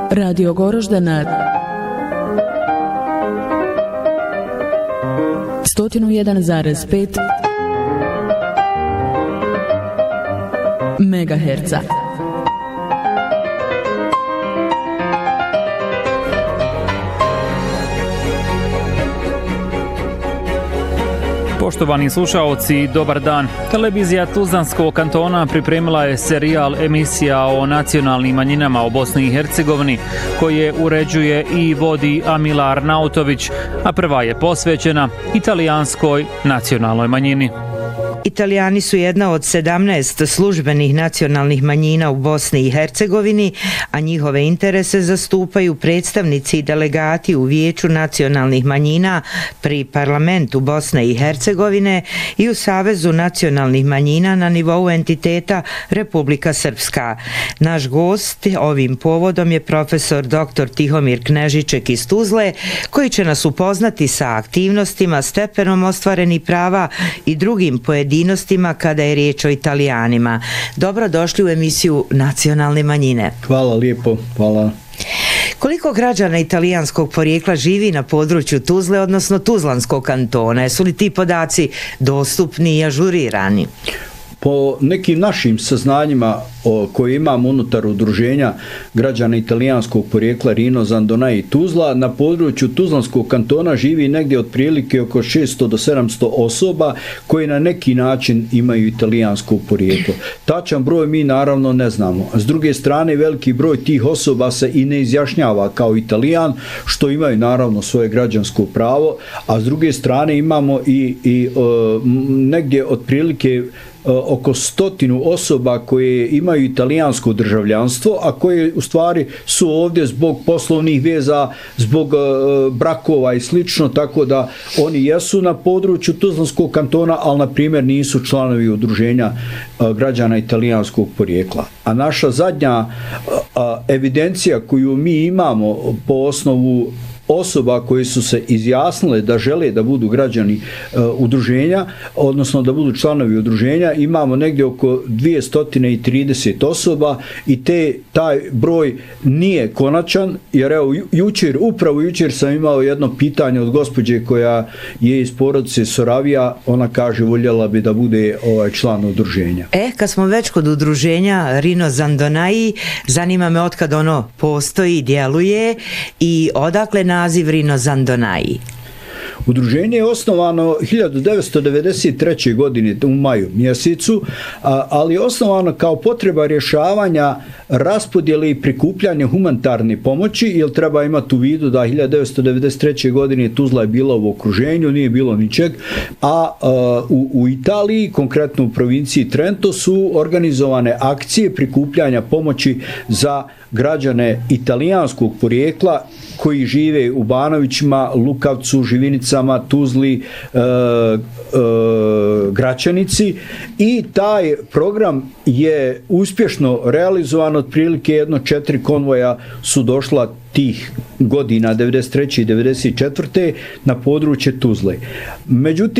Radio Goroždana 101,5 megaherca. Poštovani slušaoci, dobar dan. Televizija Tuzlanskog kantona pripremila je serijal emisija o nacionalnim manjinama u Bosni i Hercegovini, koje uređuje i vodi Amila Arnautović, a prva je posvećena italijanskoj nacionalnoj manjini. Italijani su jedna od 17 službenih nacionalnih manjina u Bosni i Hercegovini, a njihove interese zastupaju predstavnici i delegati u Vijeću nacionalnih manjina pri Parlamentu Bosne i Hercegovine i u Savezu nacionalnih manjina na nivou entiteta Republika Srpska. Naš gost ovim povodom je profesor dr. Tihomir Knežiček iz Tuzle, koji će nas upoznati sa aktivnostima, stepenom ostvarenih prava i drugim pojedinostima kada je riječ o Italijanima. Dobrodošli u emisiju Nacionalne manjine. Hvala lijepo, hvala. Koliko građana italijanskog porijekla živi na području Tuzle, odnosno Tuzlanskog kantona? Su li ti podaci dostupni i ažurirani? Po nekim našim saznanjima koje imamo unutar udruženja građana italijanskog porijekla Rino, Zandonaj i Tuzla, na području Tuzlanskog kantona živi negdje otprilike oko 600 do 700 osoba koji na neki način imaju italijansko porijeklo. Tačan broj mi naravno ne znamo. S druge strane, veliki broj tih osoba se i ne izjašnjava kao Italijan, što imaju naravno svoje građansko pravo, a s druge strane imamo i negdje otprilike oko 100 osoba koje imaju italijansko državljanstvo, a koje u stvari su ovdje zbog poslovnih veza, zbog brakova i slično, tako da oni jesu na području Tuzlanskog kantona, ali na primjer nisu članovi udruženja građana italijanskog porijekla. A naša zadnja evidencija koju mi imamo po osnovu osoba koji su se izjasnile da žele da budu građani udruženja, odnosno da budu članovi udruženja, imamo negdje oko 230 osoba i taj broj nije konačan, jer evo upravo jučer sam imao jedno pitanje od gospođe koja je iz porodice Soravija, ona kaže voljela bi da bude član udruženja. Kad smo već kod udruženja Rino Zandonaji, zanima me otkad ono postoji, djeluje i odakle naziv Rino Zandonaji. Udruženje je osnovano 1993. godine u maju mjesecu, ali je osnovano kao potreba rješavanja raspodjele i prikupljanja humanitarne pomoći, jer treba imati u vidu da 1993. godine Tuzla je bila u okruženju, nije bilo ničeg, a u Italiji, konkretno u provinciji Trento, su organizovane akcije prikupljanja pomoći za građane italijanskog porijekla koji žive u Banovićima, Lukavcu, Živinicama, Tuzli, Gračanici, i taj program je uspješno realizovan. Otprilike 4 konvoja su došla tih godina 93. i 94. na područje Tuzle. Međutim,